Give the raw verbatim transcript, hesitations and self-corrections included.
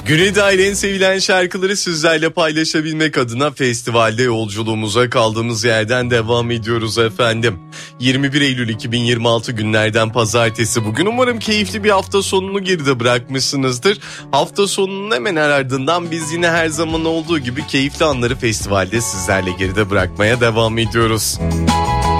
Güney dair en sevilen şarkıları sizlerle paylaşabilmek adına festivalde yolculuğumuza kaldığımız yerden devam ediyoruz efendim. yirmi bir Eylül iki bin yirmi altı günlerden pazartesi bugün. Umarım keyifli bir hafta sonunu geride bırakmışsınızdır. Hafta sonunun hemen ardından biz yine her zaman olduğu gibi keyifli anları festivalde sizlerle geride bırakmaya devam ediyoruz.